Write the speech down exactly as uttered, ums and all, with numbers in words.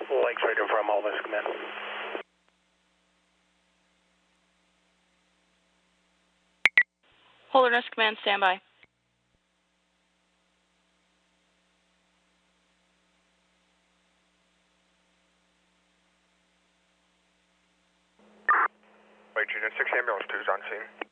Lakes Radio from Holderness Command. Holderness Command, standby. Wait, Unit six ambulance two is on scene.